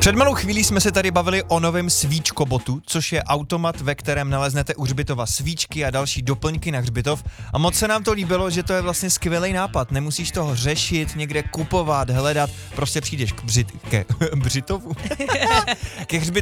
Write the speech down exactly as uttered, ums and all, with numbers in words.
Před malou chvílí jsme se tady bavili o novém svíčkobotu, což je automat, ve kterém naleznete u hřbitova svíčky a další doplňky na hřbitov. A moc se nám to líbilo, že to je vlastně skvělý nápad. Nemusíš toho řešit, někde kupovat, hledat, prostě přijdeš k břit, ke břitovu, ke hřbitovu